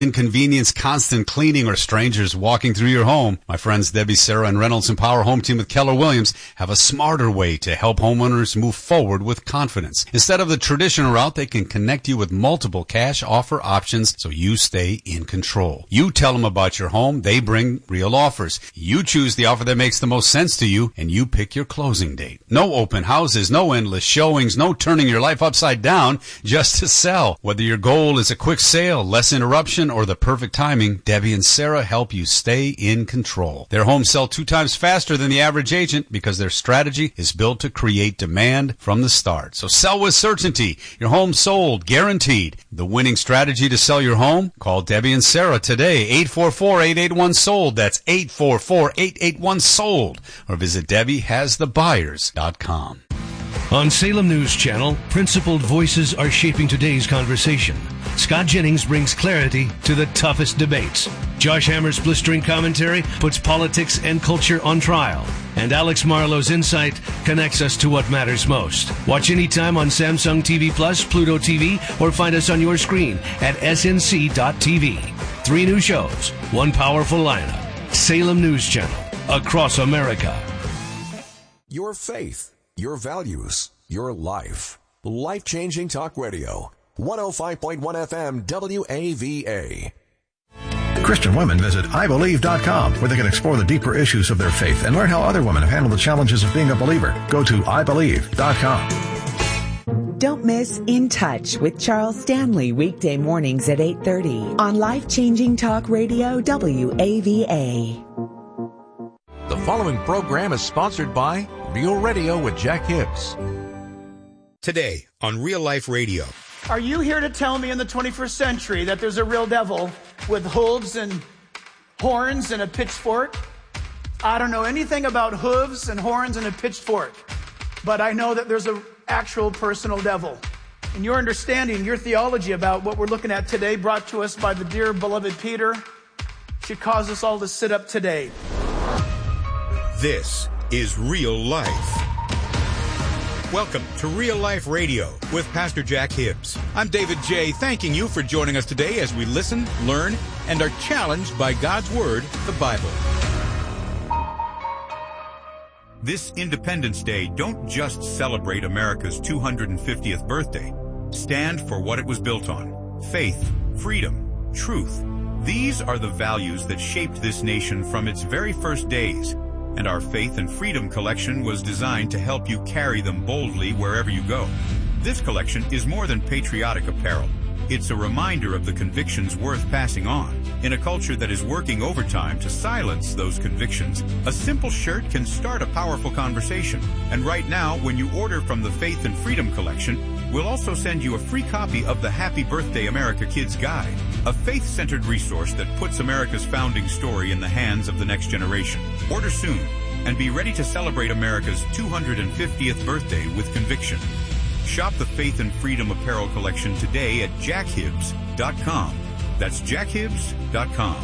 Inconvenience, constant cleaning, or strangers walking through your home. My friends Debbie, Sarah, and Reynolds Empower Home Team with Keller Williams have a smarter way to help homeowners move forward with confidence. Instead of the traditional route, they can connect you with multiple cash offer options so you stay in control. You tell them about your home, they bring real offers. You choose the offer that makes the most sense to you, and you pick your closing date. No open houses, no endless showings, no turning your life upside down just to sell. Whether your goal is a quick sale, less interruption, or the perfect timing, Debbie and Sarah help you stay in control. Their homes sell 2 times faster than the average agent because their strategy is built to create demand from the start. So sell with certainty. Your home sold, guaranteed. The winning strategy to sell your home? Call Debbie and Sarah today, 844-881-SOLD. That's 844-881-SOLD. Or visit DebbieHasTheBuyers.com. On Salem News Channel, principled voices are shaping today's conversation. Scott Jennings brings clarity to the toughest debates. Josh Hammer's blistering commentary puts politics and culture on trial. And Alex Marlowe's insight connects us to what matters most. Watch anytime on Samsung TV Plus, Pluto TV, or find us on your screen at snc.tv. 3 new shows, 1 powerful lineup. Salem News Channel, across America. Your faith, your values, your life. Life-changing talk radio. 105.1 FM WAVA. Christian women visit IBelieve.com, where they can explore the deeper issues of their faith and learn how other women have handled the challenges of being a believer. Go to IBelieve.com. Don't miss In Touch with Charles Stanley, weekday mornings at 8:30 on Life-Changing Talk Radio WAVA. The following program is sponsored by Real Radio with Jack Hibbs. Today on Real Life Radio. Are you here to tell me in the 21st century that there's a real devil with hooves and horns and a pitchfork? I don't know anything about hooves and horns and a pitchfork, but I know that there's an actual personal devil. And your understanding, your theology about what we're looking at today, brought to us by the dear beloved Peter, should cause us all to sit up today. This is Real Life. Welcome to Real Life Radio with Pastor Jack Hibbs. I'm David J., thanking you for joining us today as we listen, learn, and are challenged by God's Word, the Bible. This Independence Day, don't just celebrate America's 250th birthday. Stand for what it was built on: faith, freedom, truth. These are the values that shaped this nation from its very first days. And our Faith and Freedom collection was designed to help you carry them boldly wherever you go. This collection is more than patriotic apparel. It's a reminder of the convictions worth passing on. In a culture that is working overtime to silence those convictions, a simple shirt can start a powerful conversation. And right now, when you order from the Faith and Freedom collection, we'll also send you a free copy of the Happy Birthday America Kids Guide, a faith-centered resource that puts America's founding story in the hands of the next generation. Order soon and be ready to celebrate America's 250th birthday with conviction. Shop the Faith and Freedom apparel collection today at jackhibbs.com. That's jackhibbs.com.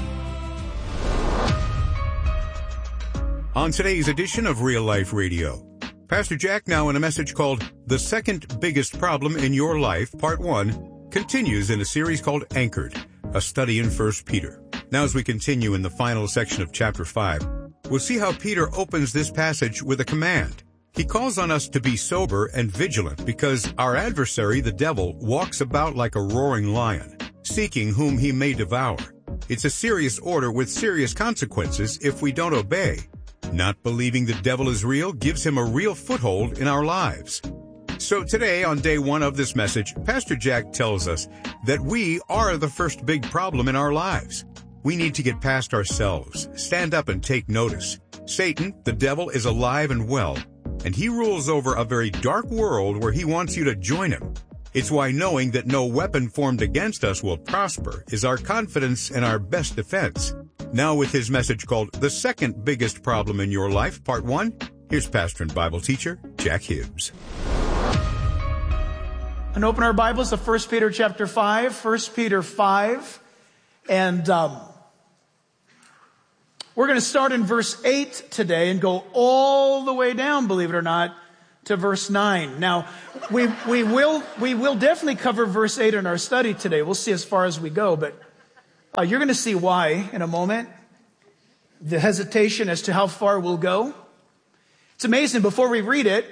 On today's edition of Real Life Radio, Pastor Jack, now in a message called The Second Biggest Problem in Your Life, Part 1, continues in a series called Anchored, a study in 1 Peter. Now as we continue in the final section of chapter 5, we'll see how Peter opens this passage with a command. He calls on us to be sober and vigilant because our adversary, the devil, walks about like a roaring lion, seeking whom he may devour. It's a serious order with serious consequences if we don't obey. Not believing the devil is real gives him a real foothold in our lives. So today, on day 1 of this message, Pastor Jack tells us that we are the first big problem in our lives. We need to get past ourselves, stand up and take notice. Satan, the devil, is alive and well, and he rules over a very dark world where he wants you to join him. It's why knowing that no weapon formed against us will prosper is our confidence and our best defense. Now with his message called The Second Biggest Problem in Your Life, Part 1, here's pastor and Bible teacher, Jack Hibbs. And open our Bibles to 1 Peter chapter 5, 1 Peter 5. And we're going to start in verse 8 today and go all the way down, believe it or not, to verse 9. Now, we will definitely cover verse 8 in our study today. We'll see as far as we go, but You're going to see why in a moment. The hesitation as to how far we'll go. It's amazing. Before we read it,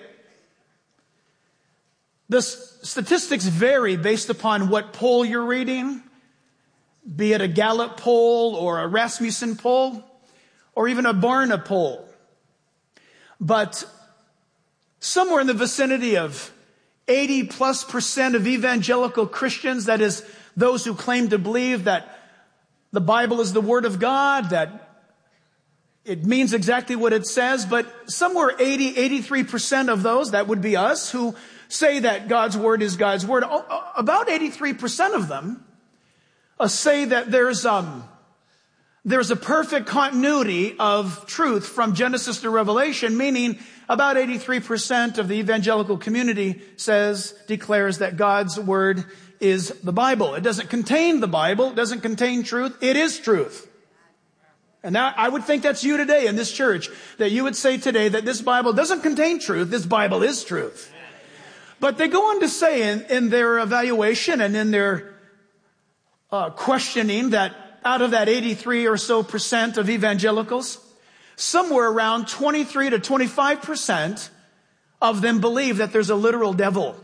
the statistics vary based upon what poll you're reading, be it a Gallup poll or a Rasmussen poll or even a Barna poll. But somewhere in the vicinity of 80+% of evangelical Christians, that is, those who claim to believe that the Bible is the Word of God, that it means exactly what it says, but somewhere 83% of those, that would be us, who say that God's Word is God's Word. About 83% of them say that there's a perfect continuity of truth from Genesis to Revelation, meaning about 83% of the evangelical community declares that God's Word is the Bible. It doesn't contain the Bible. It doesn't contain truth. It is truth. And now I would think that's you today in this church, that you would say today that this Bible doesn't contain truth. This Bible is truth. But they go on to say in their evaluation and in their questioning that out of that 83 or so percent of evangelicals, somewhere around 23 to 25% of them believe that there's a literal devil.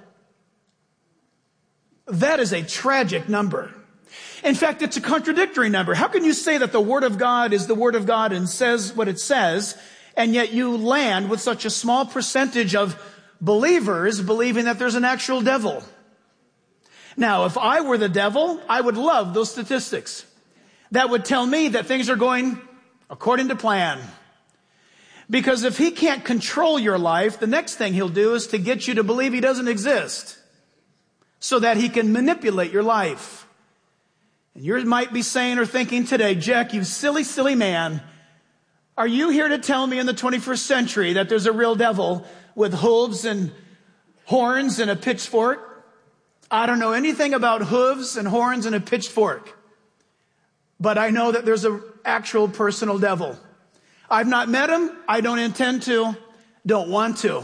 That is a tragic number. In fact, it's a contradictory number. How can you say that the Word of God is the Word of God and says what it says, and yet you land with such a small percentage of believers believing that there's an actual devil? Now, if I were the devil, I would love those statistics. That would tell me that things are going according to plan. Because if he can't control your life, the next thing he'll do is to get you to believe he doesn't exist so that he can manipulate your life. And you might be saying or thinking today, Jack, you silly, silly man, are you here to tell me in the 21st century that there's a real devil with hooves and horns and a pitchfork? I don't know anything about hooves and horns and a pitchfork, but I know that there's an actual personal devil. I've not met him. I don't intend to, don't want to.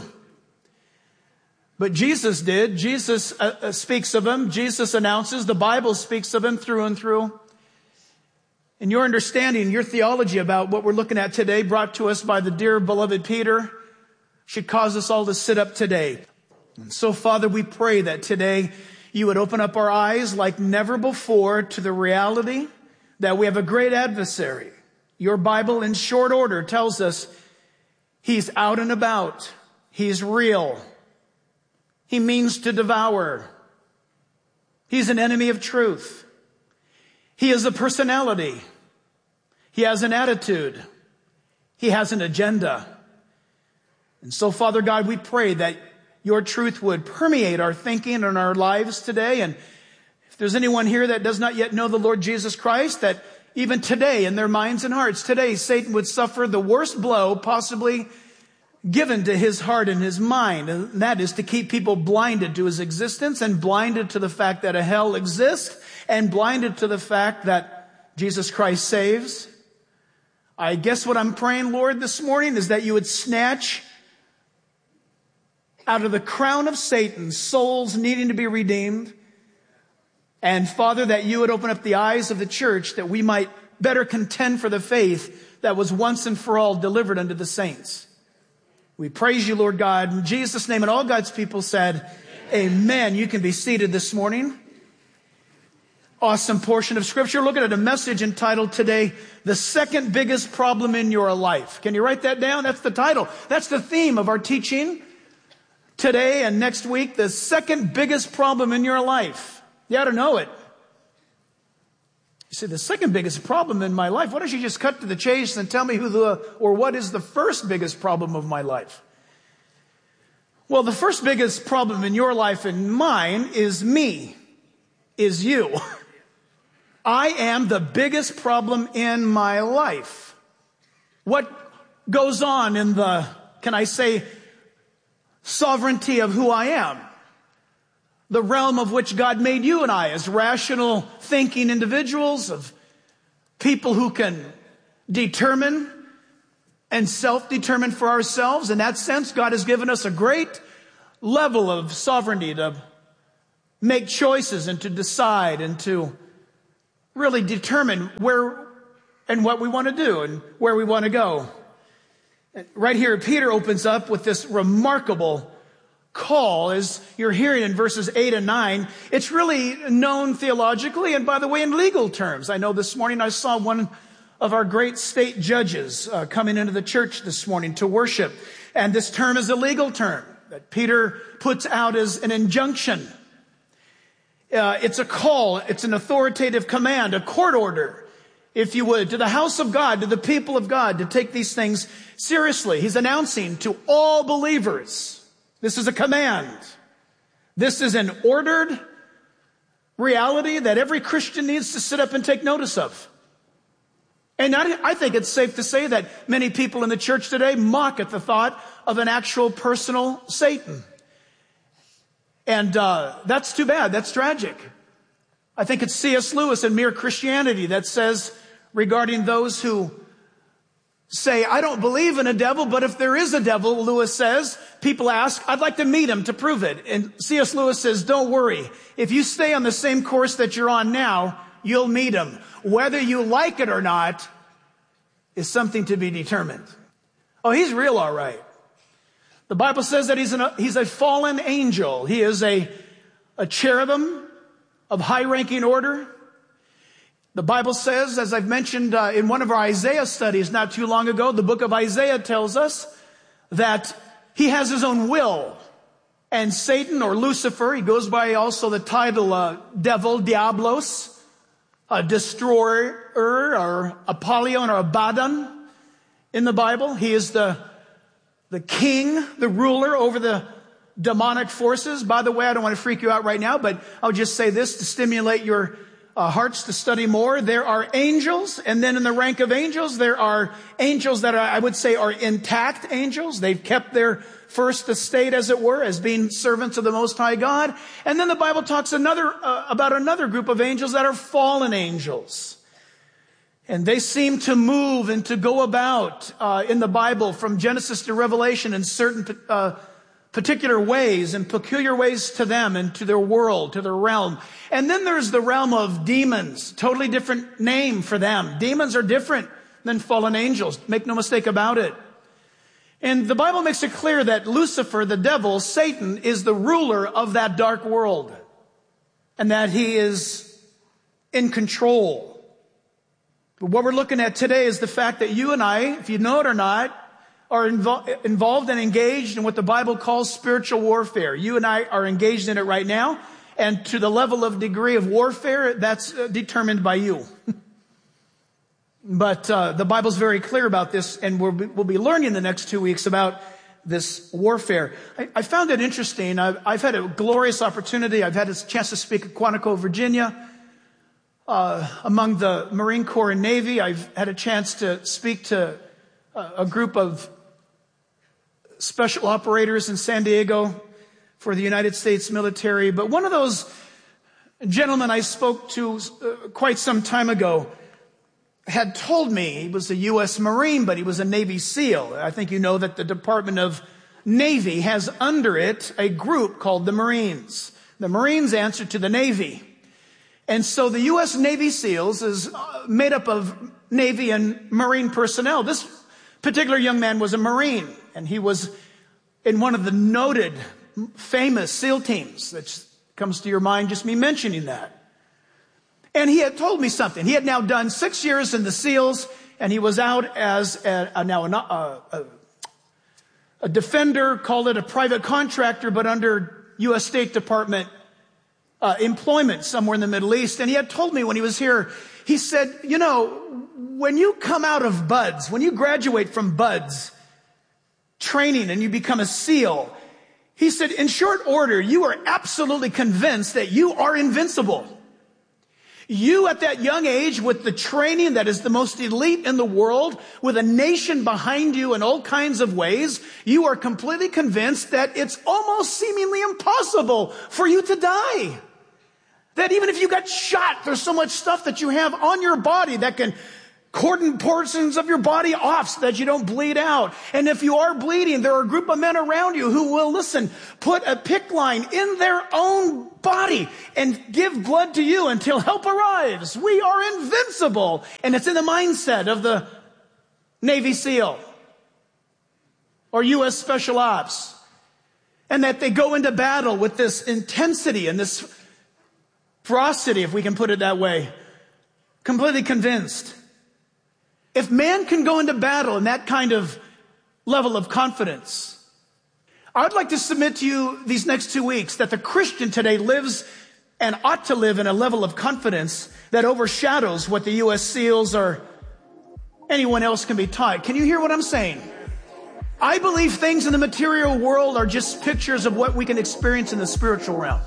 But Jesus did. Jesus speaks of him. Jesus announces. The Bible speaks of him through and through. And your understanding, your theology about what we're looking at today, brought to us by the dear beloved Peter, should cause us all to sit up today. And so, Father, we pray that today you would open up our eyes like never before to the reality that we have a great adversary. Your Bible in short order tells us he's out and about. He's real. He means to devour. He's an enemy of truth. He is a personality. He has an attitude. He has an agenda. And so, Father God, we pray that your truth would permeate our thinking and our lives today. And if there's anyone here that does not yet know the Lord Jesus Christ, that even today in their minds and hearts, today Satan would suffer the worst blow possibly given to his heart and his mind, and that is to keep people blinded to his existence and blinded to the fact that a hell exists and blinded to the fact that Jesus Christ saves. I guess what I'm praying, Lord, this morning is that you would snatch out of the crown of Satan souls needing to be redeemed, and Father, that you would open up the eyes of the church that we might better contend for the faith that was once and for all delivered unto the saints. We praise you, Lord God, in Jesus' name. And all God's people said, Amen. You can be seated this morning. Awesome portion of Scripture. Looking at a message entitled today, The Second Biggest Problem in Your Life. Can you write that down? That's the title. That's the theme of our teaching today and next week. The second biggest problem in your life. You ought to know it. You say, the second biggest problem in my life? Why don't you just cut to the chase and tell me what is the first biggest problem of my life? Well, the first biggest problem in your life and mine is me, is you. I am the biggest problem in my life. What goes on in the, can I say, sovereignty of who I am? The realm of which God made you and I as rational thinking individuals, of people who can determine and self-determine for ourselves. In that sense, God has given us a great level of sovereignty to make choices and to decide and to really determine where and what we want to do and where we want to go. Right here, Peter opens up with this remarkable call, as you're hearing in verses 8 and 9. It's really known theologically and, by the way, in legal terms. I know this morning I saw one of our great state judges coming into the church this morning to worship. And this term is a legal term that Peter puts out as an injunction. It's a call. It's an authoritative command, a court order, if you would, to the house of God, to the people of God, to take these things seriously. He's announcing to all believers, this is a command. This is an ordered reality that every Christian needs to sit up and take notice of. And I think it's safe to say that many people in the church today mock at the thought of an actual personal Satan. And that's too bad. That's tragic. I think it's C.S. Lewis in Mere Christianity that says regarding those who say, I don't believe in a devil, but if there is a devil, Lewis says, people ask, I'd like to meet him to prove it. And C.S. Lewis says, don't worry. If you stay on the same course that you're on now, you'll meet him. Whether you like it or not is something to be determined. Oh, he's real, all right. The Bible says that he's a fallen angel. He is a cherubim of high-ranking order. The Bible says, as I've mentioned in one of our Isaiah studies not too long ago, the book of Isaiah tells us that he has his own will. And Satan, or Lucifer, he goes by also the title devil, Diablos, a destroyer, or Apollyon, or Abaddon in the Bible. He is the king, the ruler over the demonic forces. By the way, I don't want to freak you out right now, but I'll just say this to stimulate your hearts to study more. There are angels, and then in the rank of angels, there are angels that I would say are intact angels. They've kept their first estate, as it were, as being servants of the Most High God. And then the Bible talks about another group of angels that are fallen angels. And they seem to move and to go about in the Bible from Genesis to Revelation in certain particular ways and peculiar ways to them and to their world, to their realm. And then there's the realm of demons, totally different name for them. Demons are different than fallen angels. Make no mistake about it. And the Bible makes it clear that Lucifer, the devil, Satan, is the ruler of that dark world and that he is in control. But what we're looking at today is the fact that you and I, if you know it or not, are involved and engaged in what the Bible calls spiritual warfare. You and I are engaged in it right now. And to the level of degree of warfare, that's determined by you. But the Bible's very clear about this, and we'll be learning the next 2 weeks about this warfare. I found it interesting. I've had a glorious opportunity. I've had a chance to speak at Quantico, Virginia, among the Marine Corps and Navy. I've had a chance to speak to a group of special operators in San Diego for the United States military. But one of those gentlemen I spoke to quite some time ago had told me, he was a U.S. Marine, but he was a Navy SEAL. I think you know that the Department of Navy has under it a group called the Marines. The Marines answer to the Navy. And so the U.S. Navy SEALs is made up of Navy and Marine personnel. This particular young man was a Marine, and he was in one of the noted, famous SEAL teams. That comes to your mind just me mentioning that. And he had told me something. He had now done 6 years in the SEALs, and he was out as a defender, called it a private contractor, but under U.S. State Department employment somewhere in the Middle East. And he had told me when he was here, he said, you know, when you come out of BUDS, when you graduate from BUDS training and you become a SEAL, he said, in short order, you are absolutely convinced that you are invincible. You at that young age with the training that is the most elite in the world, with a nation behind you in all kinds of ways, you are completely convinced that it's almost seemingly impossible for you to die. That even if you got shot, there's so much stuff that you have on your body that can cordon portions of your body off so that you don't bleed out. And if you are bleeding, there are a group of men around you who will, listen, put a PICC line in their own body and give blood to you until help arrives. We are invincible. And it's in the mindset of the Navy SEAL or U.S. Special Ops. And that they go into battle with this intensity and this ferocity, if we can put it that way, completely convinced. If man can go into battle in that kind of level of confidence, I'd like to submit to you these next 2 weeks that the Christian today lives and ought to live in a level of confidence that overshadows what the U.S. SEALs or anyone else can be taught. Can you hear what I'm saying? I believe things in the material world are just pictures of what we can experience in the spiritual realm.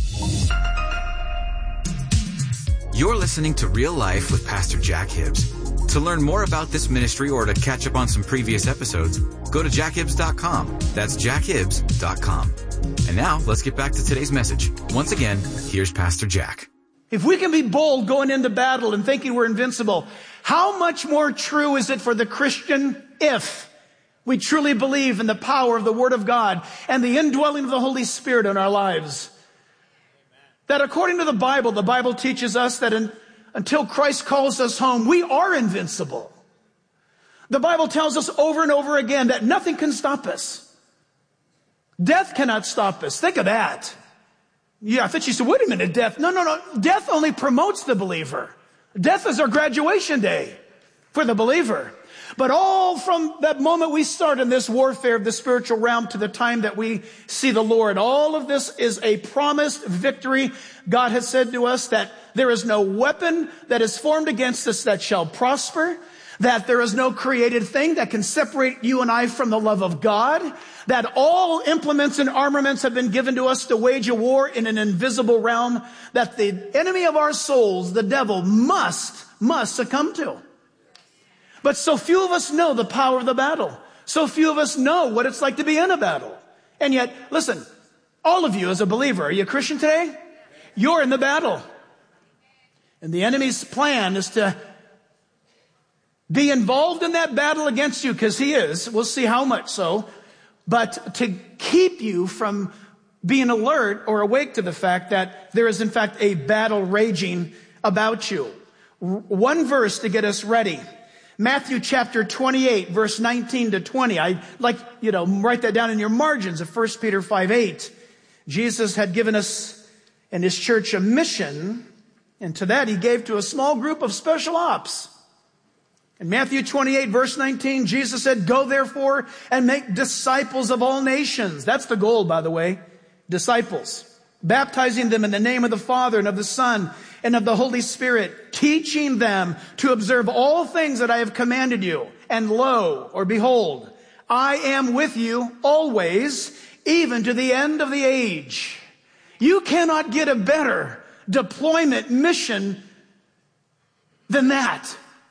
You're listening to Real Life with Pastor Jack Hibbs. To learn more about this ministry or to catch up on some previous episodes, go to jackhibbs.com. That's jackhibbs.com. And now, let's get back to today's message. Once again, here's Pastor Jack. If we can be bold going into battle and thinking we're invincible, how much more true is it for the Christian if we truly believe in the power of the Word of God and the indwelling of the Holy Spirit in our lives? That according to the Bible teaches us that until Christ calls us home, we are invincible. The Bible tells us over and over again that nothing can stop us. Death cannot stop us. Think of that. Yeah, I thought you said, wait a minute, death. No. Death only promotes the believer. Death is our graduation day for the believer. But all from that moment we start in this warfare of the spiritual realm to the time that we see the Lord, all of this is a promised victory. God has said to us that there is no weapon that is formed against us that shall prosper, that there is no created thing that can separate you and I from the love of God, that all implements and armaments have been given to us to wage a war in an invisible realm that the enemy of our souls, the devil, must succumb to. But so few of us know the power of the battle. So few of us know what it's like to be in a battle. And yet, listen, all of you as a believer, are you a Christian today? You're in the battle. And the enemy's plan is to be involved in that battle against you, because he is. We'll see how much so. But to keep you from being alert or awake to the fact that there is in fact a battle raging about you. One verse to get us ready. Matthew chapter 28, verse 19 to 20. I'd like, write that down in your margins of 1 Peter 5:8. Jesus had given us and his church a mission, and to that he gave to a small group of special ops. In Matthew 28, verse 19, Jesus said, "Go therefore and make disciples of all nations." That's the goal, by the way. Disciples. Baptizing them in the name of the Father and of the Son and of the Holy Spirit, teaching them to observe all things that I have commanded you. And lo, or behold, I am with you always, even to the end of the age. You cannot get a better deployment mission than that.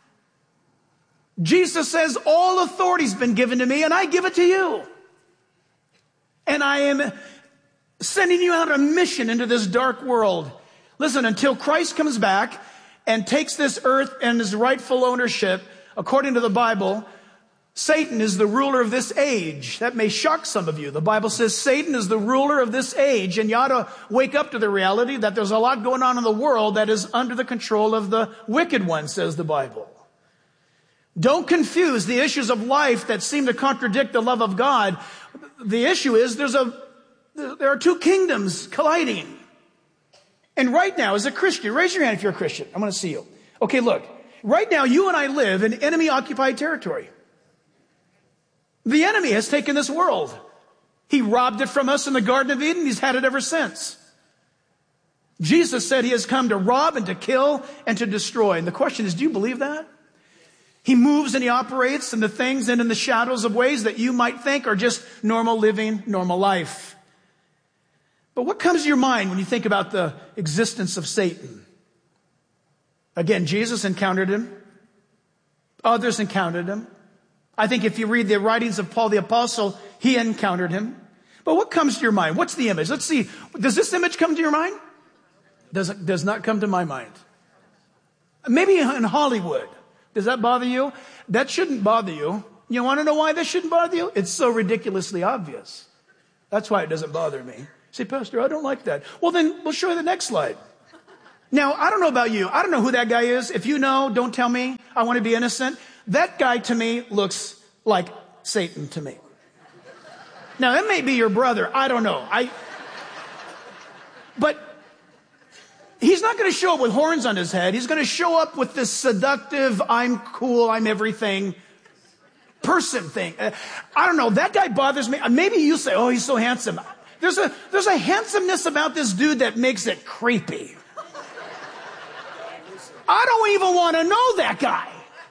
Jesus says, all authority's been given to me, and I give it to you. And I am sending you out a mission into this dark world. Listen, until Christ comes back and takes this earth and his rightful ownership, according to the Bible, Satan is the ruler of this age. That may shock some of you. The Bible says Satan is the ruler of this age, and you ought to wake up to the reality that there's a lot going on in the world that is under the control of the wicked one, says the Bible. Don't confuse the issues of life that seem to contradict the love of God. The issue is there are two kingdoms colliding. And right now, as a Christian, raise your hand if you're a Christian. I want to see you. Okay, look. Right now, you and I live in enemy-occupied territory. The enemy has taken this world. He robbed it from us in the Garden of Eden. He's had it ever since. Jesus said he has come to rob and to kill and to destroy. And the question is, do you believe that? He moves and he operates in the things and in the shadows of ways that you might think are just normal living, normal life. But what comes to your mind when you think about the existence of Satan? Again, Jesus encountered him. Others encountered him. I think if you read the writings of Paul the Apostle, he encountered him. But what comes to your mind? What's the image? Let's see. Does this image come to your mind? Does not come to my mind. Maybe in Hollywood. Does that bother you? That shouldn't bother you. You want to know why this shouldn't bother you? It's so ridiculously obvious. That's why it doesn't bother me. Say, Pastor, I don't like that. Well, then we'll show you the next slide. Now, I don't know about you. I don't know who that guy is. If you know, don't tell me. I want to be innocent. That guy to me looks like Satan to me. Now, it may be your brother. I don't know. But he's not going to show up with horns on his head. He's going to show up with this seductive, I'm cool, I'm everything person thing. I don't know. That guy bothers me. Maybe you say, oh, he's so handsome. There's a handsomeness about this dude that makes it creepy. I don't even want to know that guy.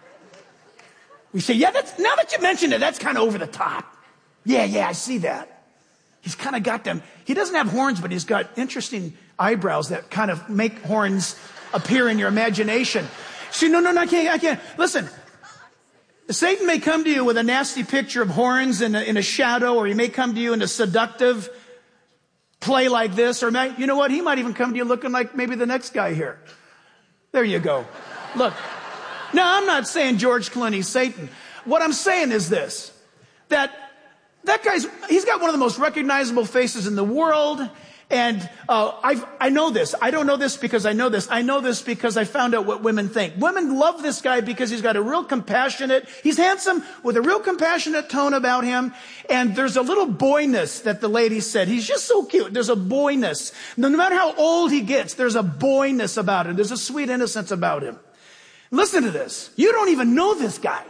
We say, yeah, now that you mentioned it, that's kind of over the top. Yeah, I see that. He's kind of got them. He doesn't have horns, but he's got interesting eyebrows that kind of make horns appear in your imagination. See, no, I can't. Listen, Satan may come to you with a nasty picture of horns in a shadow, or he may come to you in a seductive play like this, or you know what? He might even come to you looking like maybe the next guy here. There you go. Look. Now, I'm not saying George Clooney's Satan. What I'm saying is this, that he's got one of the most recognizable faces in the world. And I know this. I don't know this because I know this. I know this because I found out what women think. Women love this guy because he's got a real he's handsome with a real compassionate tone about him. And there's a little boyness that the lady said. He's just so cute. There's a boyness. No matter how old he gets, there's a boyness about him. There's a sweet innocence about him. Listen to this. You don't even know this guy.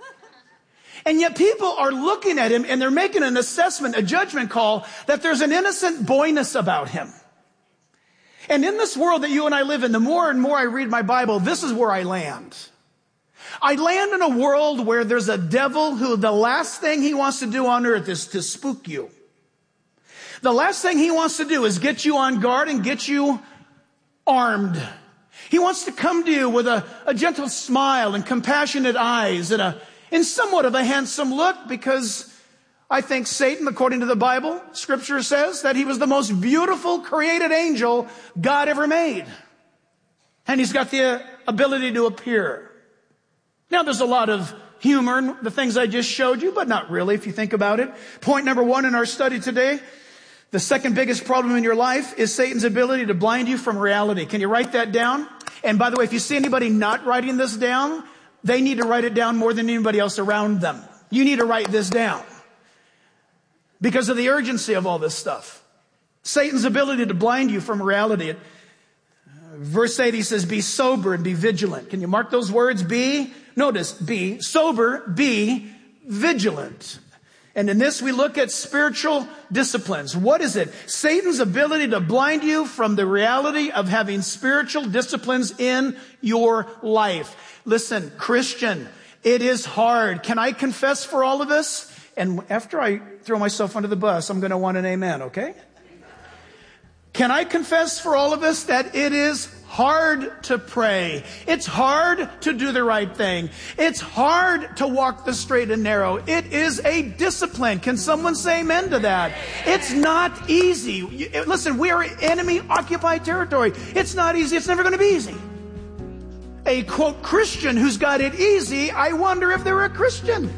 And yet people are looking at him and they're making an assessment, a judgment call that there's an innocent boyness about him. And in this world that you and I live in, the more and more I read my Bible, this is where I land. I land in a world where there's a devil who the last thing he wants to do on earth is to spook you. The last thing he wants to do is get you on guard and get you armed. He wants to come to you with a gentle smile and compassionate eyes and somewhat of a handsome look, because I think Satan, according to the Bible, Scripture says that he was the most beautiful created angel God ever made. And he's got the ability to appear. Now, there's a lot of humor in the things I just showed you, but not really if you think about it. Point number 1 in our study today, the second biggest problem in your life is Satan's ability to blind you from reality. Can you write that down? And by the way, if you see anybody not writing this down, they need to write it down more than anybody else around them. You need to write this down because of the urgency of all this stuff. Satan's ability to blind you from reality. Verse 8, he says, be sober and be vigilant. Can you mark those words? Be sober, be vigilant. And in this, we look at spiritual disciplines. What is it? Satan's ability to blind you from the reality of having spiritual disciplines in your life. Listen, Christian, it is hard. Can I confess for all of us? And after I throw myself under the bus, I'm going to want an amen, okay? Can I confess for all of us that it is hard to pray? It's hard to do the right thing. It's hard to walk the straight and narrow. It is a discipline. Can someone say amen to that? It's not easy. Listen, we are enemy-occupied territory. It's not easy. It's never going to be easy. A, quote, Christian who's got it easy, I wonder if they're a Christian.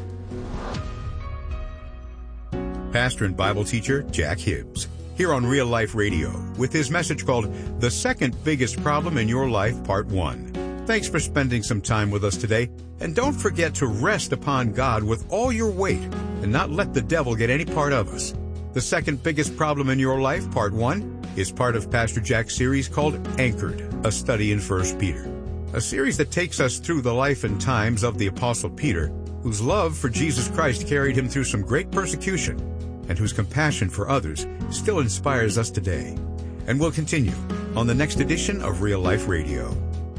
Pastor and Bible teacher Jack Hibbs, here on Real Life Radio, with his message called The Second Biggest Problem in Your Life, Part 1. Thanks for spending some time with us today, and don't forget to rest upon God with all your weight and not let the devil get any part of us. The Second Biggest Problem in Your Life, Part 1, is part of Pastor Jack's series called Anchored, a study in 1 Peter. A series that takes us through the life and times of the Apostle Peter, whose love for Jesus Christ carried him through some great persecution, and whose compassion for others still inspires us today. And we'll continue on the next edition of Real Life Radio.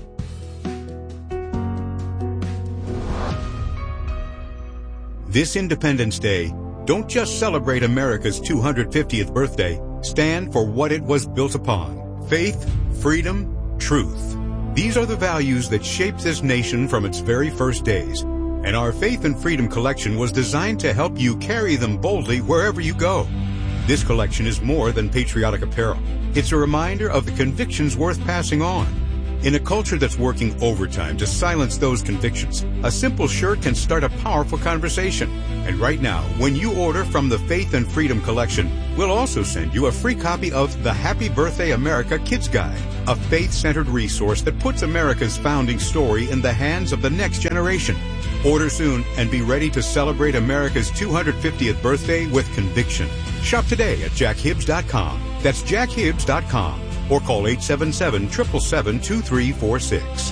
This Independence Day, don't just celebrate America's 250th birthday. Stand for what it was built upon: faith, freedom, truth. These are the values that shaped this nation from its very first days. And our Faith and Freedom collection was designed to help you carry them boldly wherever you go. This collection is more than patriotic apparel. It's a reminder of the convictions worth passing on. In a culture that's working overtime to silence those convictions, a simple shirt can start a powerful conversation. And right now, when you order from the Faith and Freedom Collection, we'll also send you a free copy of the Happy Birthday America Kids Guide, a faith-centered resource that puts America's founding story in the hands of the next generation. Order soon and be ready to celebrate America's 250th birthday with conviction. Shop today at jackhibbs.com. That's jackhibbs.com. Or call 877-777-2346.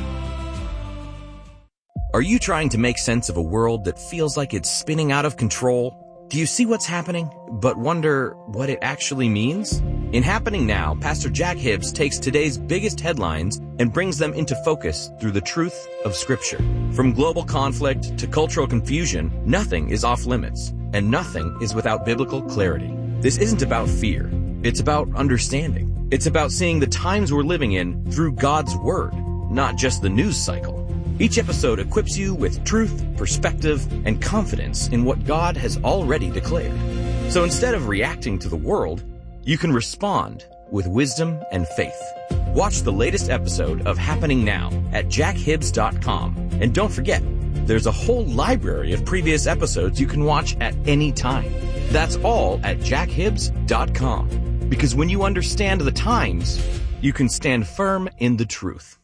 Are you trying to make sense of a world that feels like it's spinning out of control? Do you see what's happening, but wonder what it actually means? In Happening Now, Pastor Jack Hibbs takes today's biggest headlines and brings them into focus through the truth of Scripture. From global conflict to cultural confusion, nothing is off limits, and nothing is without biblical clarity. This isn't about fear. It's about understanding. It's about seeing the times we're living in through God's Word, not just the news cycle. Each episode equips you with truth, perspective, and confidence in what God has already declared. So instead of reacting to the world, you can respond with wisdom and faith. Watch the latest episode of Happening Now at jackhibbs.com. And don't forget, there's a whole library of previous episodes you can watch at any time. That's all at jackhibbs.com. Because when you understand the times, you can stand firm in the truth.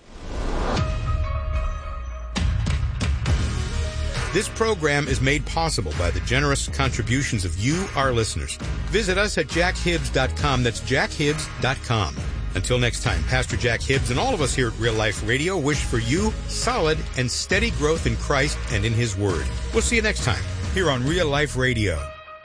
This program is made possible by the generous contributions of you, our listeners. Visit us at jackhibbs.com. That's jackhibbs.com. Until next time, Pastor Jack Hibbs and all of us here at Real Life Radio wish for you solid and steady growth in Christ and in His Word. We'll see you next time here on Real Life Radio.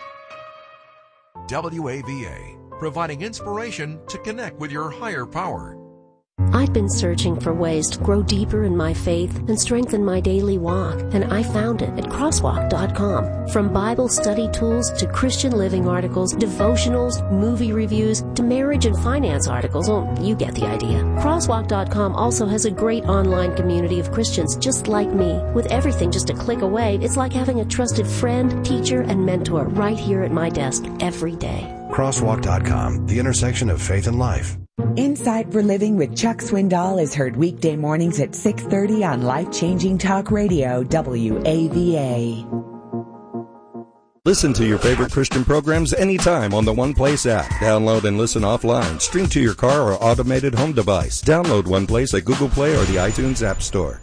WAVA, providing inspiration to connect with your higher power. I've been searching for ways to grow deeper in my faith and strengthen my daily walk, and I found it at crosswalk.com. From Bible study tools to Christian living articles, devotionals, movie reviews, to marriage and finance articles, you get the idea. Crosswalk.com also has a great online community of Christians just like me. With everything just a click away, it's like having a trusted friend, teacher, and mentor right here at my desk every day. Crosswalk.com, the intersection of faith and life. Insight for Living with Chuck Swindoll is heard weekday mornings at 6:30 on Life-Changing Talk Radio, WAVA. Listen to your favorite Christian programs anytime on the One Place app. Download and listen offline. Stream to your car or automated home device. Download One Place at Google Play or the iTunes App Store.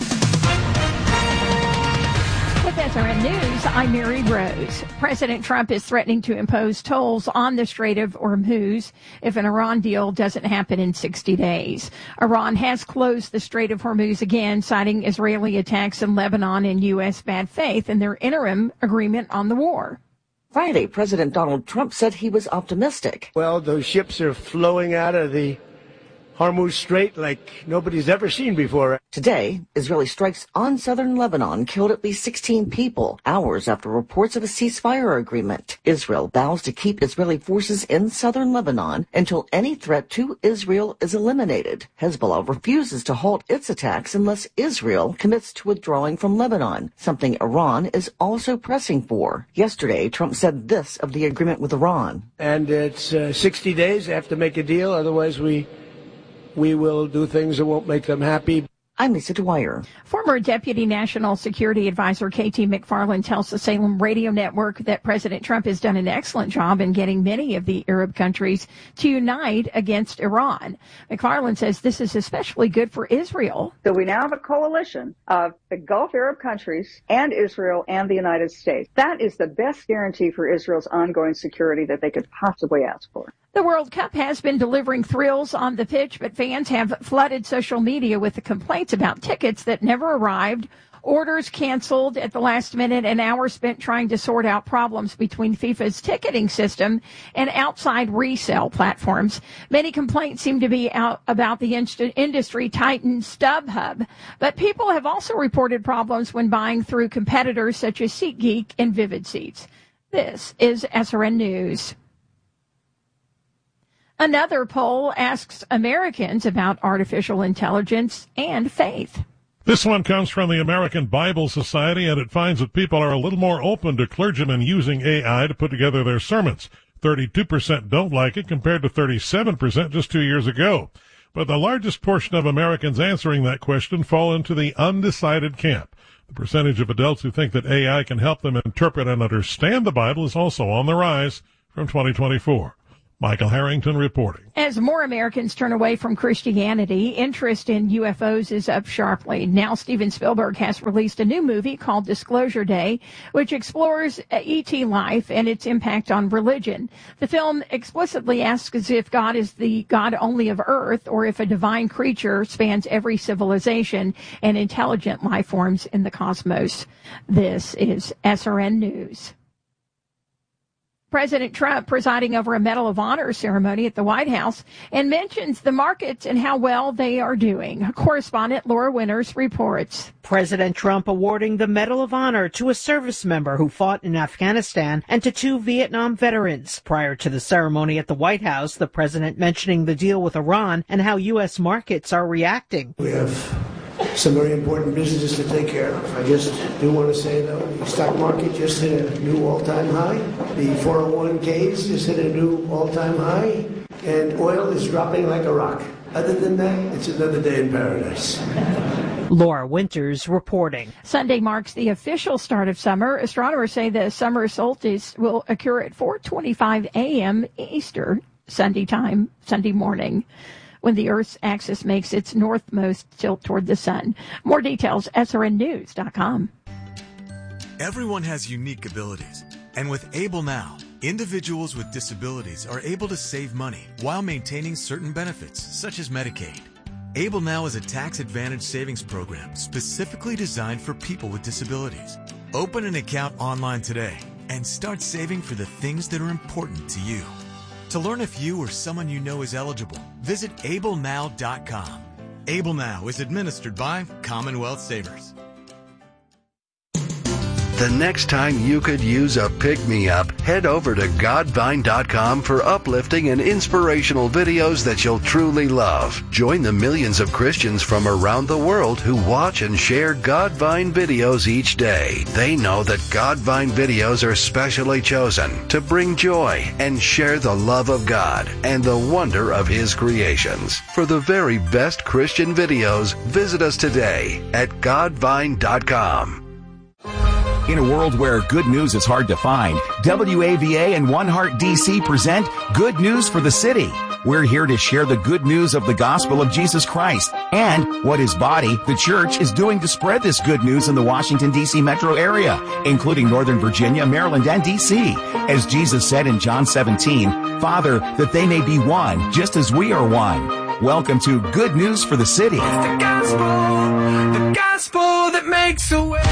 SRN News, I'm Mary Rose. President Trump is threatening to impose tolls on the Strait of Hormuz if an Iran deal doesn't happen in 60 days. Iran has closed the Strait of Hormuz again, citing Israeli attacks in Lebanon and U.S. bad faith in their interim agreement on the war. Friday, President Donald Trump said he was optimistic. Well, those ships are flowing out of the Hormuz Strait like nobody's ever seen before. Today, Israeli strikes on southern Lebanon killed at least 16 people, hours after reports of a ceasefire agreement. Israel vows to keep Israeli forces in southern Lebanon until any threat to Israel is eliminated. Hezbollah refuses to halt its attacks unless Israel commits to withdrawing from Lebanon, something Iran is also pressing for. Yesterday, Trump said this of the agreement with Iran. And it's 60 days. They have to make a deal, otherwise we will do things that won't make them happy. I'm Lisa Dwyer. Former Deputy National Security Advisor K.T. McFarland tells the Salem Radio Network that President Trump has done an excellent job in getting many of the Arab countries to unite against Iran. McFarland says this is especially good for Israel. So we now have a coalition of the Gulf Arab countries and Israel and the United States. That is the best guarantee for Israel's ongoing security that they could possibly ask for. The World Cup has been delivering thrills on the pitch, but fans have flooded social media with the complaints about tickets that never arrived, orders canceled at the last minute, and hours spent trying to sort out problems between FIFA's ticketing system and outside resale platforms. Many complaints seem to be out about the industry titan StubHub, but people have also reported problems when buying through competitors such as SeatGeek and Vivid Seats. This is SRN News. Another poll asks Americans about artificial intelligence and faith. This one comes from the American Bible Society, and it finds that people are a little more open to clergymen using AI to put together their sermons. 32% don't like it, compared to 37% just 2 years ago. But the largest portion of Americans answering that question fall into the undecided camp. The percentage of adults who think that AI can help them interpret and understand the Bible is also on the rise from 2024. Michael Harrington reporting. As more Americans turn away from Christianity, interest in UFOs is up sharply. Now Steven Spielberg has released a new movie called Disclosure Day, which explores ET life and its impact on religion. The film explicitly asks if God is the God only of Earth or if a divine creature spans every civilization and intelligent life forms in the cosmos. This is SRN News. President Trump presiding over a Medal of Honor ceremony at the White House and mentions the markets and how well they are doing. Correspondent Laura Winters reports. President Trump awarding the Medal of Honor to a service member who fought in Afghanistan and to 2 Vietnam veterans. Prior to the ceremony at the White House, the president mentioning the deal with Iran and how U.S. markets are reacting. We have some very important businesses to take care of. I just do want to say, though, the stock market just hit a new all-time high. The 401ks just hit a new all-time high. And oil is dropping like a rock. Other than that, it's another day in paradise. Laura Winters reporting. Sunday marks the official start of summer. Astronomers say the summer solstice will occur at 4:25 a.m. Eastern Sunday morning, when the Earth's axis makes its northmost tilt toward the sun. More details, srnnews.com. Everyone has unique abilities. And with Able Now, individuals with disabilities are able to save money while maintaining certain benefits, such as Medicaid. Able Now is a tax-advantaged savings program specifically designed for people with disabilities. Open an account online today and start saving for the things that are important to you. To learn if you or someone you know is eligible, visit ablenow.com. Able Now is administered by Commonwealth Savers. The next time you could use a pick-me-up, head over to Godvine.com for uplifting and inspirational videos that you'll truly love. Join the millions of Christians from around the world who watch and share Godvine videos each day. They know that Godvine videos are specially chosen to bring joy and share the love of God and the wonder of His creations. For the very best Christian videos, visit us today at Godvine.com. In a world where good news is hard to find, WAVA and One Heart DC present Good News for the City. We're here to share the good news of the gospel of Jesus Christ and what His body, the church, is doing to spread this good news in the Washington, D.C. metro area, including Northern Virginia, Maryland, and D.C. As Jesus said in John 17, Father, that they may be one, just as we are one. Welcome to Good News for the City. It's the gospel that makes a way.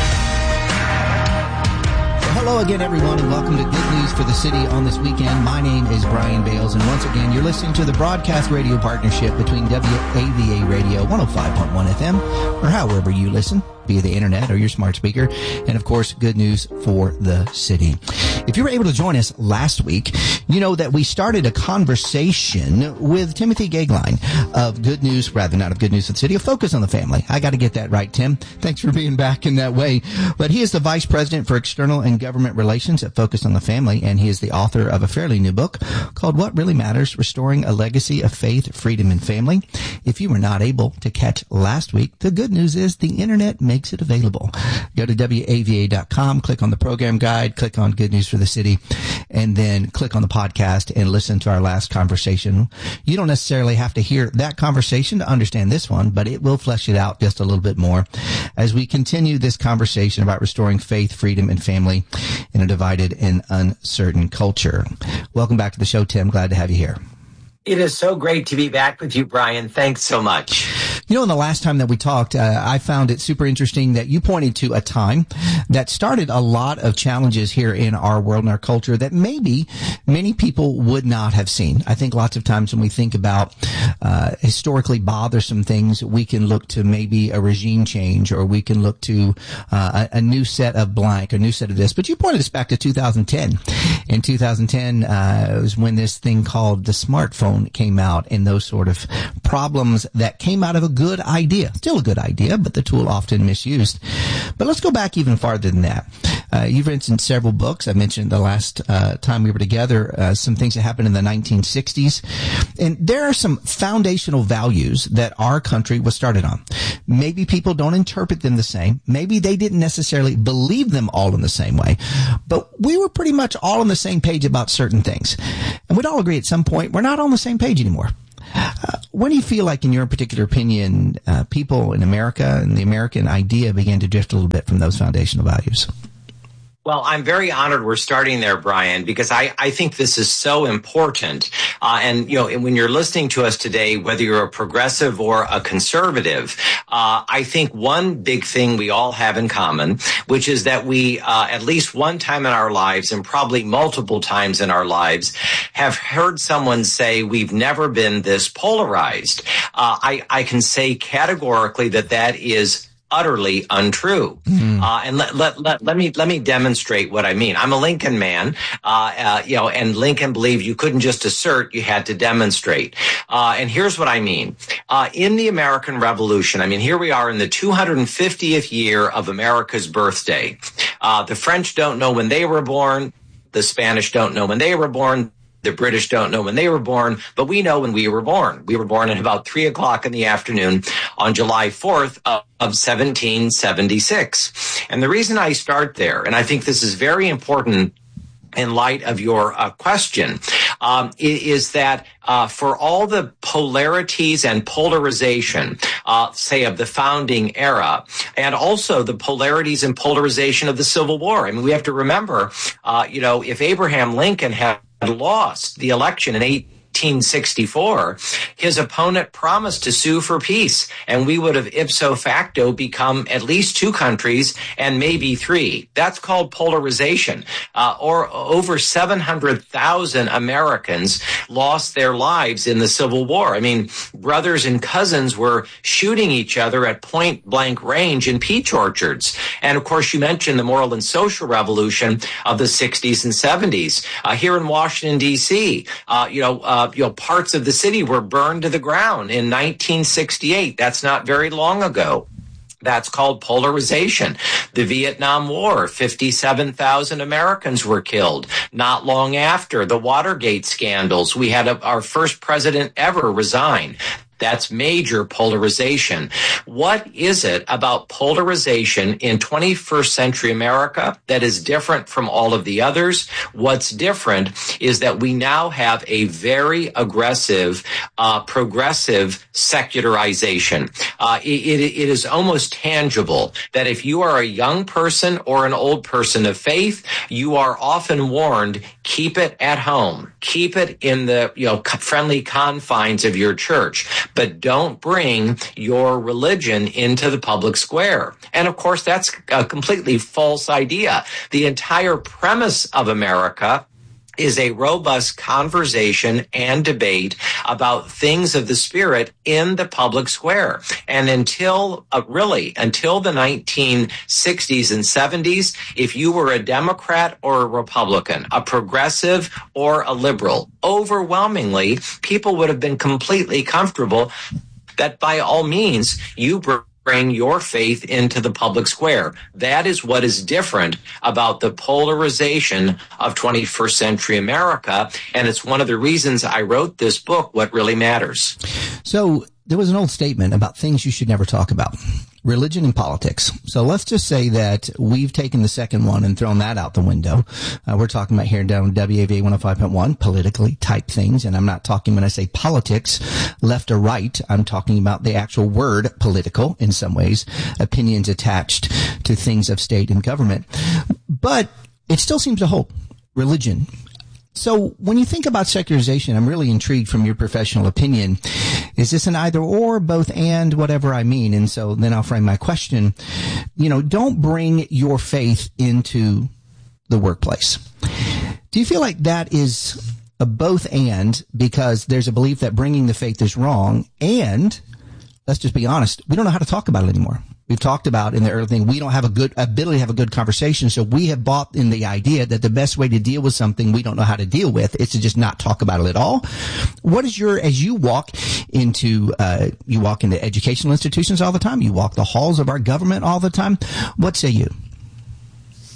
Hello again, everyone, and welcome to Good News for the City on this weekend. My name is Brian Bales, and once again, you're listening to the broadcast radio partnership between WAVA Radio 105.1 FM, or however you listen, via the internet or your smart speaker, and of course, Good News for the City. If you were able to join us last week, you know that we started a conversation with Timothy Gagline of Good News, rather not of Good News for the City, of Focus on the Family. I got to get that right, Tim. Thanks for being back in that way. But he is the Vice President for External and Government Relations at Focus on the Family, and he is the author of a fairly new book called What Really Matters, Restoring a Legacy of Faith, Freedom, and Family. If you were not able to catch last week, the good news is the internet makes it available. Go to WAVA.com, click on the program guide, click on Good News for the City, and then click on the podcast and listen to our last conversation. You don't necessarily have to hear that conversation to understand this one, but it will flesh it out just a little bit more as we continue this conversation about restoring faith, freedom, and family in a divided and uncertain culture. Welcome back to the show, Tim. Glad to have you here. It is so great to be back with you, Brian. Thanks so much. You know, in the last time that we talked, I found it super interesting that you pointed to a time that started a lot of challenges here in our world and our culture that maybe many people would not have seen. I think lots of times when we think about historically bothersome things, we can look to maybe a regime change, or we can look to a new set of blank, a new set of this. But you pointed us back to 2010. In 2010, it was when this thing called the smartphone came out, and those sort of problems that came out of a good idea. Still a good idea, but the tool often misused. But let's go back even farther than that. You've written several books. I mentioned the last time we were together some things that happened in the 1960s. And there are some foundational values that our country was started on. Maybe people don't interpret them the same. Maybe they didn't necessarily believe them all in the same way. But we were pretty much all on the same page about certain things. And we'd all agree at some point we're not on the same page anymore. When do you feel like, in your particular opinion, people in America and the American idea began to drift a little bit from those foundational values? Well, I'm very honored we're starting there, Brian, because I think this is so important. And when you're listening to us today, whether you're a progressive or a conservative, I think one big thing we all have in common, which is that we, at least one time in our lives, and probably multiple times in our lives, have heard someone say we've never been this polarized. I can say categorically that is utterly untrue. And let me demonstrate what I mean. I'm a Lincoln man, and Lincoln believed you couldn't just assert, you had to demonstrate. And here's what I mean. In the American Revolution, here we are in the 250th year of America's birthday. The French don't know when they were born. The Spanish don't know when they were born. The British don't know when they were born, but we know when we were born. We were born at about 3 o'clock in the afternoon on July 4th of 1776. And the reason I start there, and I think this is very important in light of your question, is that for all the polarities and polarization, say, of the founding era, and also the polarities and polarization of the Civil War. We have to remember, if Abraham Lincoln had lost the election in 1864, his opponent promised to sue for peace, and we would have ipso facto become at least 2 countries and maybe 3. That's called polarization. Or over 700,000 Americans lost their lives in the Civil War. Brothers and cousins were shooting each other at point blank range in peach orchards. And of course, you mentioned the moral and social revolution of the 60s and 70s. Here in Washington, D.C., parts of the city were burned to the ground in 1968. That's not very long ago. That's called polarization. The Vietnam War, 57,000 Americans were killed. Not long after the Watergate scandals, we had our first president ever resign. That's major polarization. What is it about polarization in 21st century America that is different from all of the others? What's different is that we now have a very aggressive, progressive secularization. It is almost tangible that if you are a young person or an old person of faith, you are often warned, keep it at home. Keep it in the friendly confines of your church, but don't bring your religion into the public square. And of course, that's a completely false idea. The entire premise of America is a robust conversation and debate about things of the Spirit in the public square. And until the 1960s and 70s, if you were a Democrat or a Republican, a progressive or a liberal, overwhelmingly, people would have been completely comfortable that by all means, you bring your faith into the public square. That is what is different about the polarization of 21st century America, and it's one of the reasons I wrote this book, What Really Matters. So there was an old statement about things you should never talk about. Religion and politics. So let's just say that we've taken the second one and thrown that out the window. We're talking about here down WAVA 105.1, politically type things. And I'm not talking, when I say politics, left or right, I'm talking about the actual word political in some ways, opinions attached to things of state and government. But it still seems to hold. Religion. So when you think about secularization, I'm really intrigued from your professional opinion. Is this an either or, both and, whatever I mean? And so then I'll frame my question. Don't bring your faith into the workplace. Do you feel like that is a both and, because there's a belief that bringing the faith is wrong, and let's just be honest, we don't know how to talk about it anymore. We've talked about in the early thing, we don't have a good ability to have a good conversation. So we have bought in the idea that the best way to deal with something we don't know how to deal with is to just not talk about it at all. What is as you walk into educational institutions all the time, you walk the halls of our government all the time, what say you?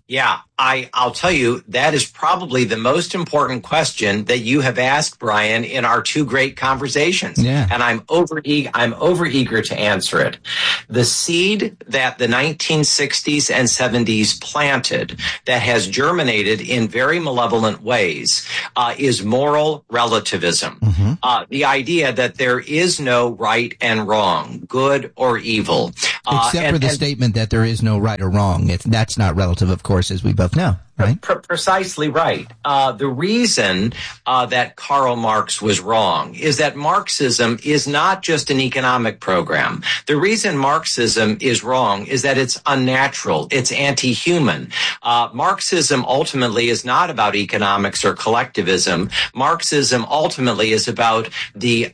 Yeah, I'll tell you, that is probably the most important question that you have asked, Brian, in our two great conversations. Yeah. And I'm overeager to answer it. The seed that the 1960s and 70s planted that has germinated in very malevolent ways is moral relativism. The idea that there is no right and wrong, good or evil. Except for the statement that there is no right or wrong. That's not relative, of course, as we both know. Right? Precisely right. The reason that Karl Marx was wrong is that Marxism is not just an economic program. The reason Marxism is wrong is that it's unnatural. It's anti-human. Marxism ultimately is not about economics or collectivism. Marxism ultimately is about the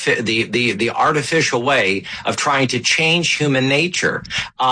artificial way of trying to change human nature.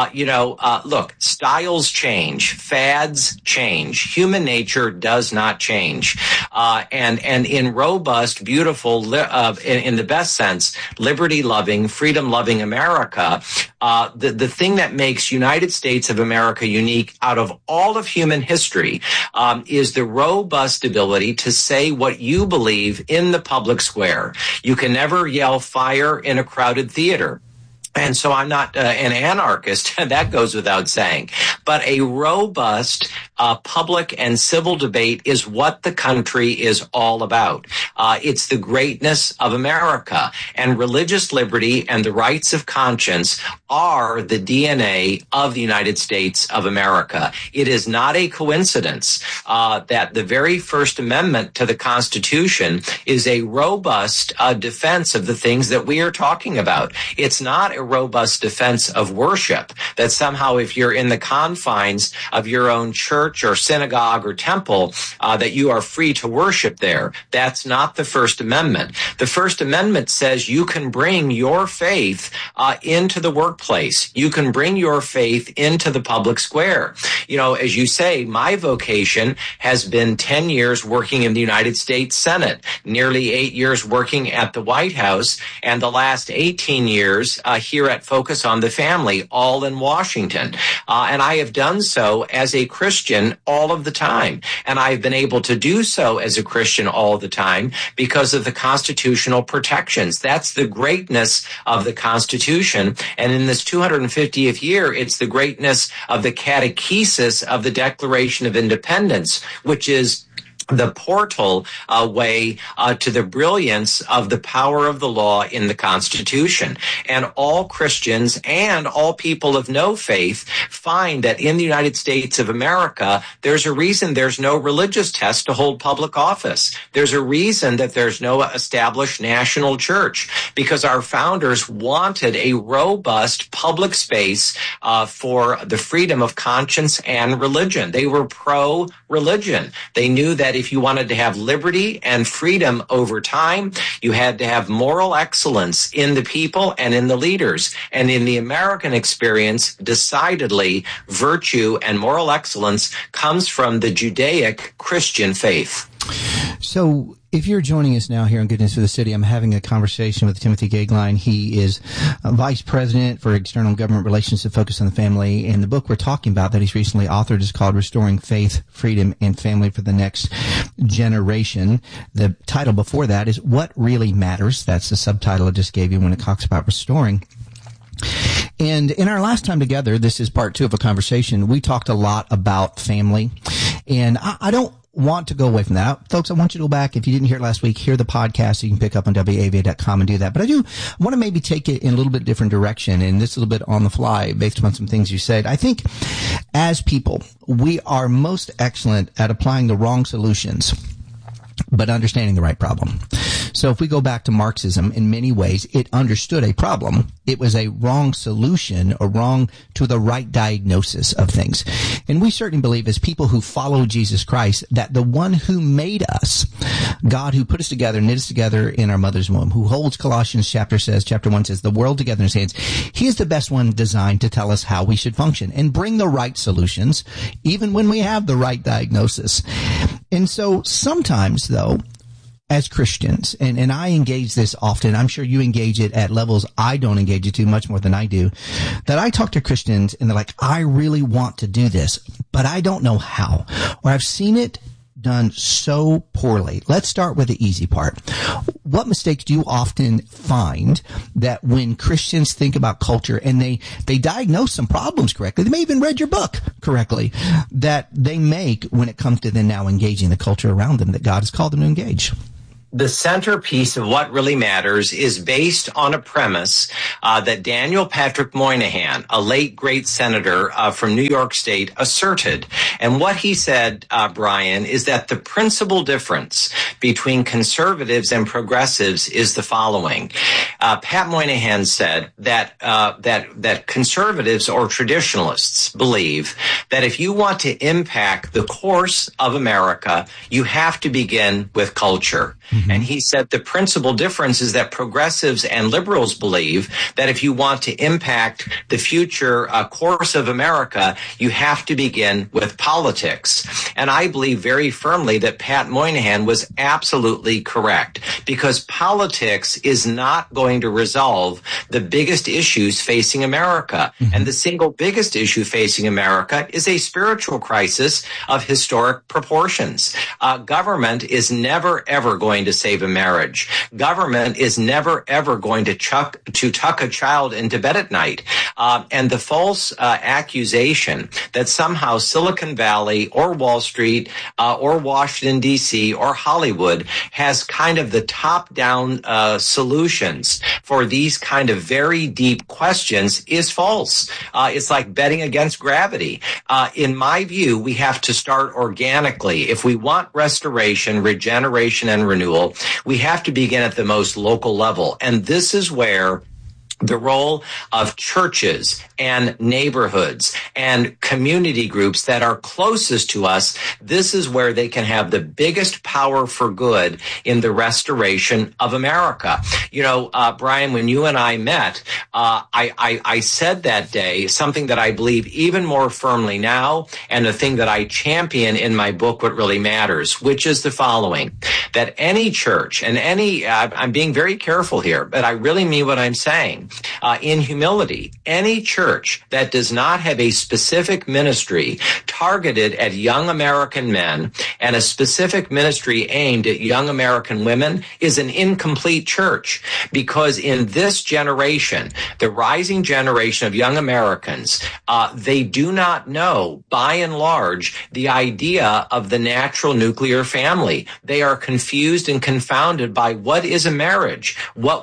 Look, styles change, fads change. Human nature does not change. And in robust, beautiful, in the best sense, liberty-loving, freedom-loving America, the thing that makes United States of America unique out of all of human history is the robust ability to say what you believe in the public square. You can never yell fire in a crowded theater. And so I'm not an anarchist, that goes without saying. But a robust public and civil debate is what the country is all about. It's the greatness of America. And religious liberty and the rights of conscience are the DNA of the United States of America. It is not a coincidence that the very First Amendment to the Constitution is a robust defense of the things that we are talking about. It's not a robust defense of worship, that somehow if you're in the confines of your own church or synagogue or temple, that you are free to worship there. That's not the First Amendment. The First Amendment says you can bring your faith into the workplace. You can bring your faith into the public square. You know, as you say, my vocation has been 10 years working in the United States Senate, nearly 8 years working at the White House, and the last 18 years here at Focus on the Family, all in Washington. And I have done so as a Christian all of the time. And I've been able to do so as a Christian all the time because of the constitutional protections. That's the greatness of the Constitution. And in this 250th year, it's the greatness of the catechesis of the Declaration of Independence, which is the portal way to the brilliance of the power of the law in the Constitution. And all Christians and all people of no faith find that in the United States of America, there's a reason there's no religious test to hold public office. There's a reason that there's no established national church, because our founders wanted a robust public space for the freedom of conscience and religion. They were pro-religion. They knew that if you wanted to have liberty and freedom over time, you had to have moral excellence in the people and in the leaders. And in the American experience, decidedly, virtue and moral excellence comes from the Judaic Christian faith. So if you're joining us now here on Good News for the City, I'm having a conversation with Timothy Goeglein. He is Vice President for External Government Relations to Focus on the Family. And the book we're talking about that he's recently authored is called Restoring Faith, Freedom, and Family for the Next Generation. The title before that is What Really Matters. That's the subtitle I just gave you when it talks about restoring. And in our last time together, this is part 2 of a conversation, we talked a lot about family. And I don't want to go away from that. Folks, I want you to go back. If you didn't hear it last week, hear the podcast. So you can pick up on WAVA.com and do that. But I do want to maybe take it in a little bit different direction, and this a little bit on the fly based upon some things you said. I think as people, we are most excellent at applying the wrong solutions, but understanding the right problem. So if we go back to Marxism, in many ways, it understood a problem. It was a wrong solution or wrong to the right diagnosis of things. And we certainly believe as people who follow Jesus Christ that the one who made us, God who put us together, knit us together in our mother's womb, who holds Colossians chapter 1 says, the world together in his hands, he is the best one designed to tell us how we should function and bring the right solutions, even when we have the right diagnosis. And so sometimes, though, as Christians, and I engage this often, I'm sure you engage it at levels I don't engage it to much more than I do, that I talk to Christians and they're like, I really want to do this, but I don't know how, or I've seen it done so poorly. Let's start with the easy part. What mistakes do you often find that when Christians think about culture and they diagnose some problems correctly, they may even read your book correctly, that they make when it comes to then now engaging the culture around them that God has called them to engage? The centerpiece of what really matters is based on a premise that Daniel Patrick Moynihan, a late great senator from New York State, asserted. And what he said, Brian, is that the principal difference between conservatives and progressives is the following. Pat Moynihan said that conservatives or traditionalists believe that if you want to impact the course of America, you have to begin with culture. Mm-hmm. And he said the principal difference is that progressives and liberals believe that if you want to impact the future course of America, you have to begin with politics. And I believe very firmly that Pat Moynihan was absolutely correct, because politics is not going to resolve the biggest issues facing America. Mm-hmm. And the single biggest issue facing America is a spiritual crisis of historic proportions. Government is never, ever going to save a marriage. Government is never, ever going to tuck a child into bed at night. And the false accusation that somehow Silicon Valley or Wall Street or Washington, D.C. or Hollywood has kind of the top-down solutions for these kind of very deep questions is false. It's like betting against gravity. In my view, we have to start organically. If we want restoration, regeneration, and renewal, we have to begin at the most local level. And this is where the role of churches and neighborhoods and community groups that are closest to us, this is where they can have the biggest power for good in the restoration of America. You know, Brian, when you and I met, I said that day something that I believe even more firmly now, and the thing that I champion in my book, What Really Matters, which is the following, that any church and I'm being very careful here, but I really mean what I'm saying. In humility, any church that does not have a specific ministry targeted at young American men and a specific ministry aimed at young American women is an incomplete church. Because in this generation, the rising generation of young Americans, they do not know, by and large, the idea of the natural nuclear family. They are confused and confounded by what is a marriage,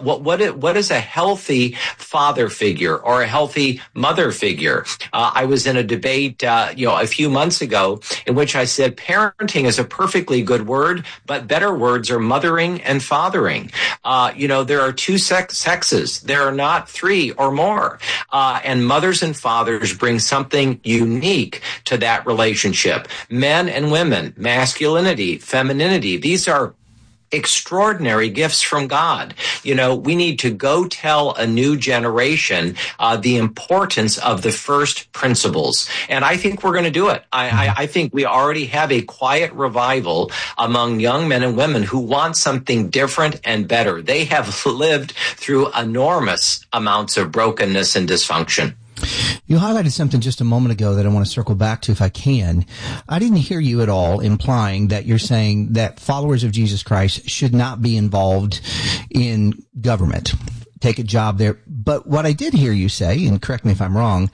what is a healthy father figure or a healthy mother figure. I was in a debate, a few months ago in which I said parenting is a perfectly good word, but better words are mothering and fathering. There are two sexes. There are not three or more. And mothers and fathers bring something unique to that relationship. Men and women, masculinity, femininity, these are extraordinary gifts from God. We need to go tell a new generation the importance of the first principles. And I think we're going to do it. I think we already have a quiet revival among young men and women who want something different and better. They have lived through enormous amounts of brokenness and dysfunction. You highlighted something just a moment ago that I want to circle back to if I can. I didn't hear you at all implying that you're saying that followers of Jesus Christ should not be involved in government, take a job there. But what I did hear you say, and correct me if I'm wrong,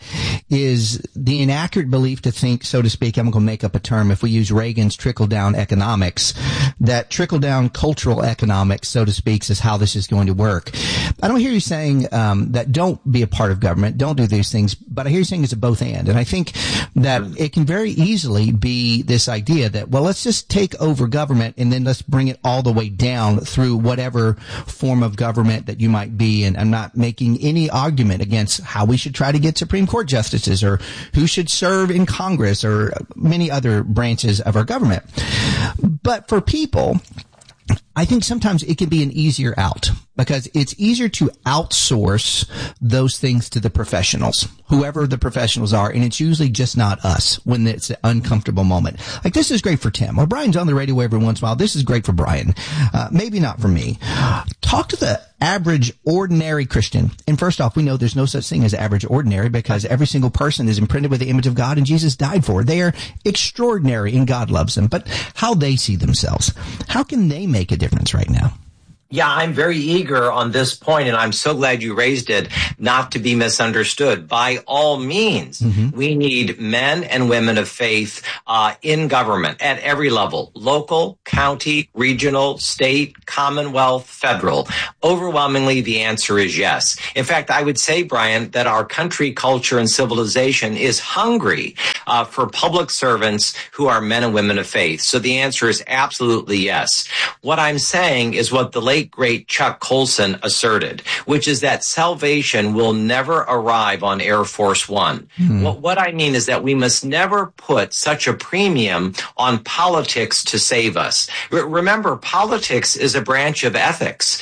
is the inaccurate belief to think, so to speak, I'm going to make up a term, if we use Reagan's trickle-down economics, that trickle-down cultural economics, so to speak, is how this is going to work. I don't hear you saying that don't be a part of government, don't do these things, but I hear you saying it's a both and. And I think that it can very easily be this idea that, well, let's just take over government and then let's bring it all the way down through whatever form of government that you might be. And I'm not making any argument against how we should try to get Supreme Court justices or who should serve in Congress or many other branches of our government. But for people, I think sometimes it can be an easier out. because it's easier to outsource those things to the professionals, whoever the professionals are, and it's usually just not us when it's an uncomfortable moment. Like, this is great for Tim. Well, Brian's on the radio every once in a while. This is great for Brian. Maybe not for me. Talk to the average, ordinary Christian. And first off, we know there's no such thing as average ordinary, because every single person is imprinted with the image of God, and Jesus died for. They are extraordinary, and God loves them. But how they see themselves, how can they make a difference right now? Yeah, I'm very eager on this point, and I'm so glad you raised it, not to be misunderstood. By all means, we need men and women of faith in government at every level: local, county, regional, state, commonwealth, federal. Overwhelmingly, the answer is yes. In fact, I would say, Brian, that our country, culture, and civilization is hungry for public servants who are men and women of faith. So the answer is absolutely yes. What I'm saying is what the late great Chuck Colson asserted, which is that salvation will never arrive on Air Force One. What I mean is that we must never put such a premium on politics to save us. Remember, politics is a branch of ethics.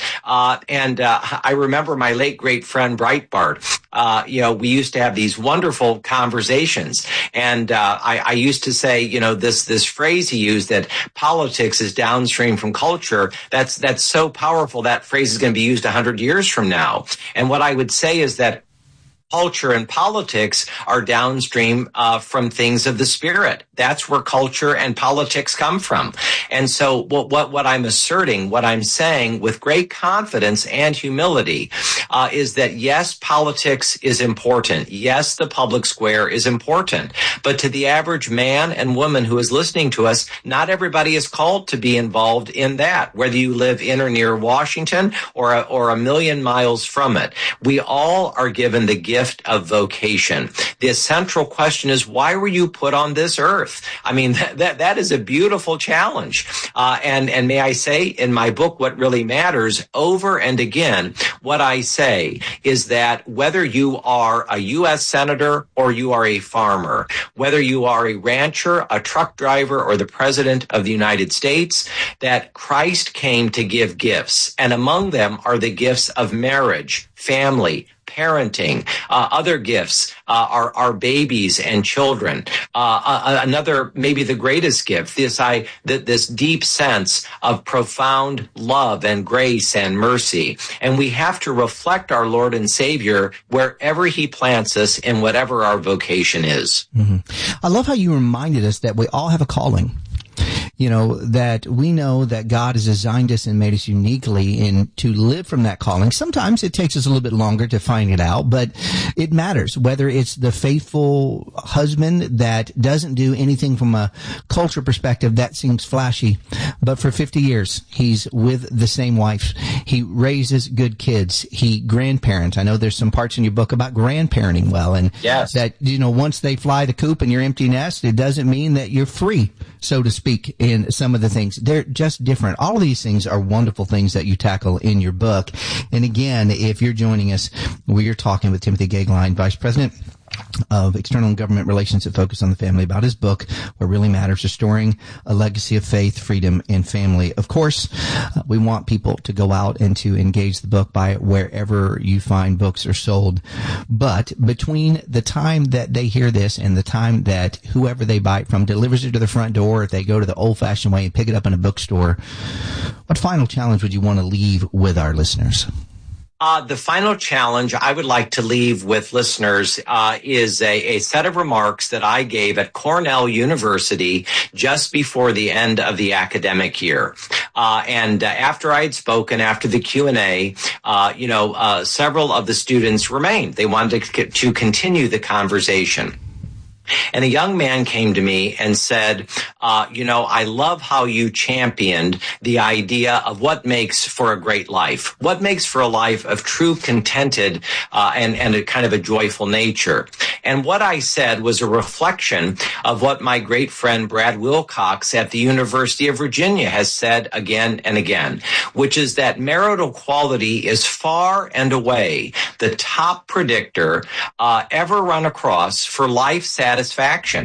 I remember my late great friend Breitbart. We used to have these wonderful conversations. And I used to say, this phrase he used, that politics is downstream from culture. That's so powerful. That phrase is going to be used 100 years from now. And what I would say is that culture and politics are downstream from things of the spirit. That's where culture and politics come from. And so what I'm asserting, what I'm saying with great confidence and humility is that, yes, politics is important. Yes, the public square is important. But to the average man and woman who is listening to us, not everybody is called to be involved in that, whether you live in or near Washington or a million miles from it. We all are given the gift of vocation. The central question is, why were you put on this earth? I mean, that is a beautiful challenge. And may I say, in my book, What Really Matters, over and again, what I say is that whether you are a U.S. senator or you are a farmer, whether you are a rancher, a truck driver, or the president of the United States, that Christ came to give gifts. And among them are the gifts of marriage, family, parenting, other gifts are babies and children. Another, maybe the greatest gift, this deep sense of profound love and grace and mercy. And we have to reflect our Lord and Savior wherever He plants us in whatever our vocation is. I love how you reminded us that we all have a calling. That we know that God has designed us and made us uniquely in to live from that calling. Sometimes it takes us a little bit longer to find it out, but it matters. Whether it's the faithful husband that doesn't do anything from a culture perspective that seems flashy, but for 50 years he's with the same wife. He raises good kids. He grandparents. I know there's some parts in your book about grandparenting well, and yes, that once they fly the coop in your empty nest, it doesn't mean that you're free, so to speak, in some of the things. They're just different. All of these things are wonderful things that you tackle in your book. And again, if you're joining us, we're talking with Timothy Goeglein, Vice President of External and Government Relations at Focus on the Family, about his book, What Really Matters, Restoring a Legacy of Faith, Freedom, and Family. Of course, we want people to go out and to engage the book, buy it wherever you find books are sold. But between the time that they hear this and the time that whoever they buy it from delivers it to the front door, if they go to the old-fashioned way and pick it up in a bookstore, what final challenge would you want to leave with our listeners? The final challenge I would like to leave with listeners is a set of remarks that I gave at Cornell University just before the end of the academic year. And after I had spoken, after the Q&A, several of the students remained. They wanted to continue the conversation. And a young man came to me and said, I love how you championed the idea of what makes for a great life, what makes for a life of true contented and a kind of a joyful nature. And what I said was a reflection of what my great friend Brad Wilcox at the University of Virginia has said again and again, which is that marital quality is far and away the top predictor ever run across for life satisfaction.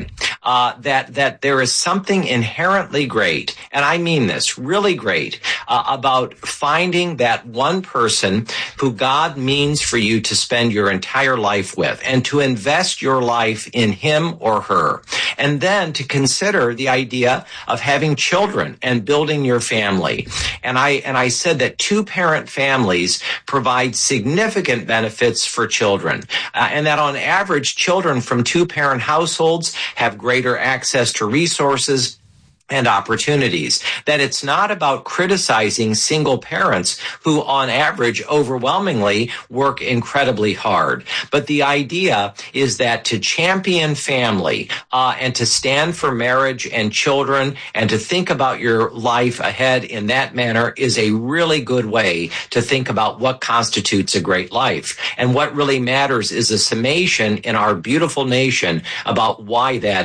that there is something inherently great, and I mean this, really great, about finding that one person who God means for you to spend your entire life with and to invest your life in him or her. And then to consider the idea of having children and building your family. And I said that two-parent families provide significant benefits for children, and that on average, children from two-parent households have greater access to resources and opportunities, that it's not about criticizing single parents who on average overwhelmingly work incredibly hard. But the idea is that to champion family and to stand for marriage and children and to think about your life ahead in that manner is a really good way to think about what constitutes a great life. And what really matters is a summation in our beautiful nation about why that